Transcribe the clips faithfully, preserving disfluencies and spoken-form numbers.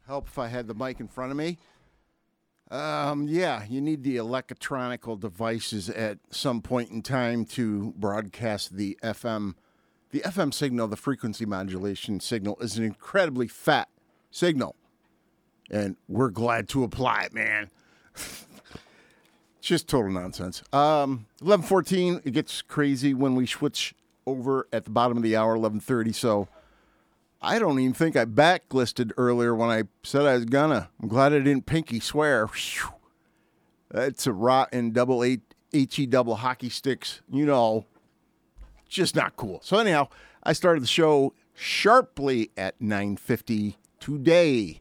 Help if I had the mic in front of me. Um, yeah, you need the electronical devices at some point in time to broadcast the F M. The F M signal, the frequency modulation signal, is an incredibly fat signal. And we're glad to apply it, man. Just total nonsense. Um, eleven fourteen, it gets crazy when we switch over at the bottom of the hour, eleven thirty. So I don't even think I backlisted earlier when I said I was gonna. I'm glad I didn't pinky swear. Whew. That's a rotten double H E double hockey sticks. You know, just not cool. So anyhow, I started the show sharply at nine fifty today.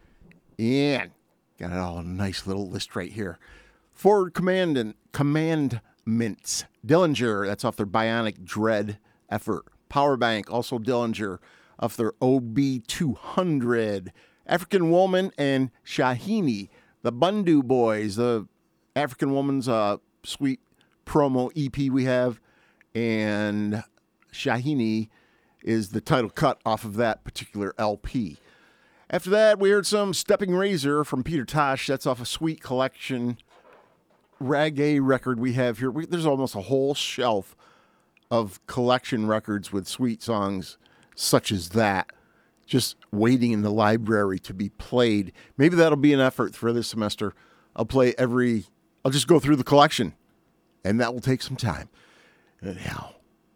And got it all a nice little list right here. Forward Command and Commandments. Dillinger, that's off their Bionic Dread effort. Power Bank, also Dillinger, off their O B two hundred. African Woman and Shahini, the Bundu Boys, the African Woman's uh, sweet promo E P we have. And Shahini is the title cut off of that particular L P. After that, we heard some Stepping Razor from Peter Tosh. That's off a sweet collection reggae record we have here. We, there's almost a whole shelf of collection records with sweet songs such as that, just waiting in the library to be played. Maybe that'll be an effort for this semester. I'll play every, I'll just go through the collection, and that will take some time. Anyhow,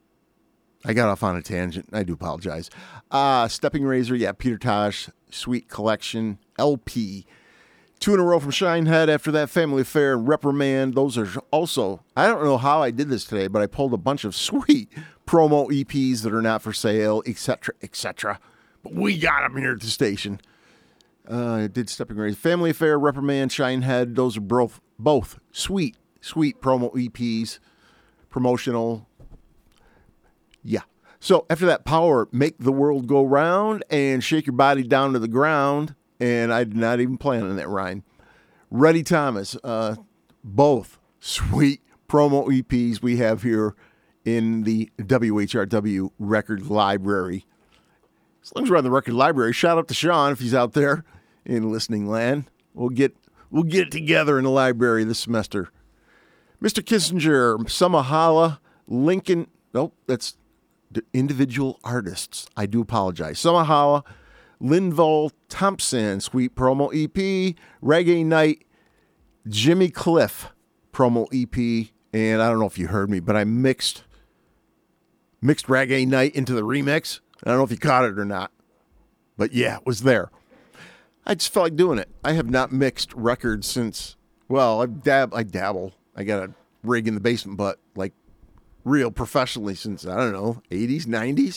I got off on a tangent. I do apologize. Uh, Stepping Razor, yeah, Peter Tosh, Sweet Collection, L P. Two in a row from Shinehead. After that, Family Affair and Reprimand. Those are also, I don't know how I did this today, but I pulled a bunch of sweet promo E Ps that are not for sale, et cetera, et cetera. But we got them here at the station. Uh, I did Stepping Razor. Family Affair, Reprimand, Shinehead. Those are both, both sweet, sweet promo E Ps. Promotional. Yeah. So after that, Power, Make the World Go Round, and Shake Your Body Down to the Ground. And I did not even plan on that rhyme. Reddy Thomas, uh, both sweet promo E Ps we have here in the W H R W record library. As long as we're on the record library, shout out to Sean if he's out there in listening land. We'll get we'll get it together in the library this semester. Mister Kissinger, Samahala, Lincoln. Nope, that's the individual artists. I do apologize. Samahala, Linval Thompson, sweet promo E P. Reggae Night, Jimmy Cliff, promo E P. And I don't know if you heard me, but I mixed mixed Reggae Night into the remix. I don't know if you caught it or not. But yeah, it was there. I just felt like doing it. I have not mixed records since, well, I dab I dabble. I got a rig in the basement, but like real professionally since, I don't know, eighties, nineties.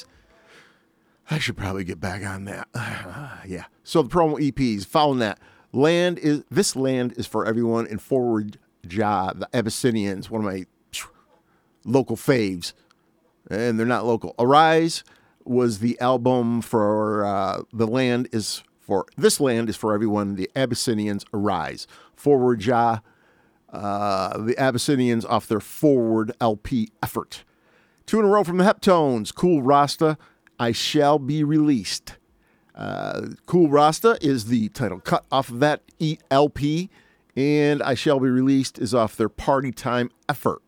I should probably get back on that. Uh, yeah. So the promo E Ps, following that. Land is, this land is for everyone in Forward Ja, the Abyssinians, one of my local faves. And they're not local. Arise was the album for uh, the land is for, this land is for everyone, the Abyssinians Arise. Forward Ja, uh, the Abyssinians off their Forward L P effort. Two in a row from the Heptones, Cool Rasta, I Shall Be Released. Uh, cool Rasta is the title cut off of that L P, and I Shall Be Released is off their Party Time effort.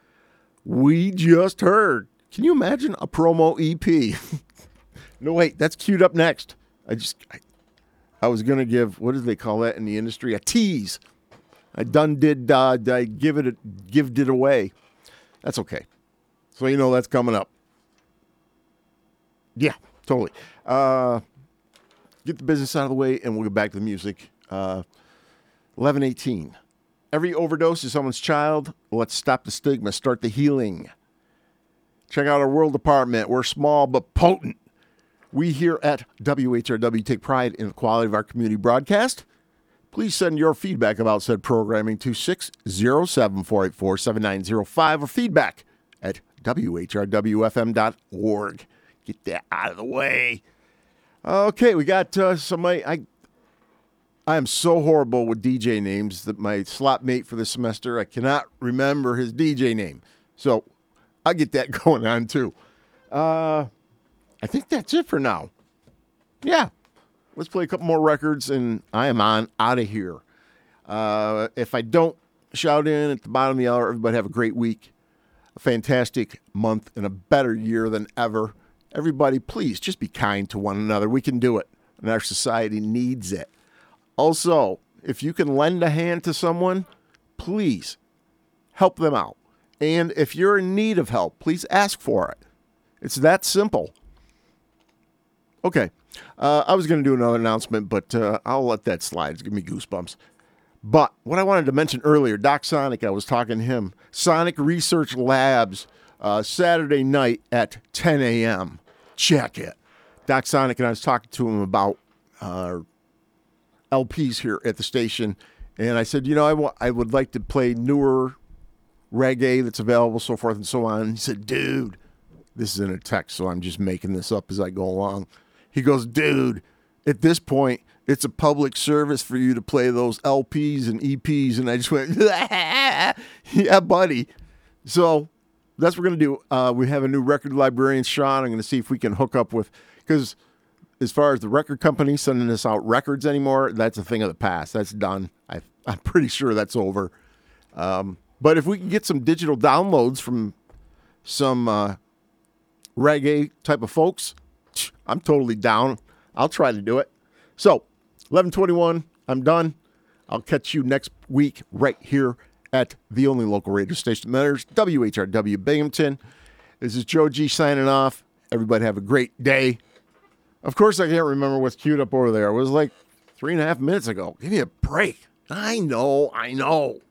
We just heard. Can you imagine a promo E P? No, wait, that's queued up next. I just, I, I was going to give, what do they call that in the industry? A tease. I done did, uh, I give it, a, give it away. That's okay. So you know that's coming up. Yeah, totally. Uh, get the business out of the way, and we'll get back to the music. Uh, eleven eighteen. Every overdose is someone's child. Let's stop the stigma. Start the healing. Check out our World Department. We're small but potent. We here at W H R W take pride in the quality of our community broadcast. Please send your feedback about said programming to six zero seven, four eight four, seven nine zero five or feedback at W H R W F M dot org. Get that out of the way. Okay, we got uh, somebody. I I am so horrible with D J names that my slot mate for this semester, I cannot remember his D J name. So I'll get that going on too. Uh, I think that's it for now. Yeah. let's play a couple more records, and I am on out of here. Uh, if I don't shout in at the bottom of the hour, everybody have a great week, a fantastic month, and a better year than ever. Everybody, please just be kind to one another. We can do it, and our society needs it. Also, if you can lend a hand to someone, please help them out. And if you're in need of help, please ask for it. It's that simple. Okay. Uh, I was going to do another announcement, but uh, I'll let that slide. It's giving me goosebumps. But what I wanted to mention earlier, Doc Sonic, I was talking to him. Sonic Research Labs, uh, Saturday night at ten a.m. Check it. Doc Sonic and I was talking to him about uh, L Ps here at the station. And I said, you know, I, w- I would like to play newer reggae that's available, so forth and so on. And he said, dude, this is in a text, so I'm just making this up as I go along. He goes, dude, at this point, it's a public service for you to play those L Ps and E Ps. And I just went, yeah, buddy. So that's what we're going to do. Uh, we have a new record librarian, Sean. I'm going to see if we can hook up with, because as far as the record company sending us out records anymore, that's a thing of the past. That's done. I, I'm pretty sure that's over. Um, but if we can get some digital downloads from some uh, reggae type of folks, I'm totally down. I'll try to do it. So, eleven twenty-one, I'm done. I'll catch you next week right here at the only local radio station that matters, W H R W Binghamton. This is Joe G signing off. Everybody have a great day. Of course, I can't remember what's queued up over there. It was like three and a half minutes ago. Give me a break. I know, I know.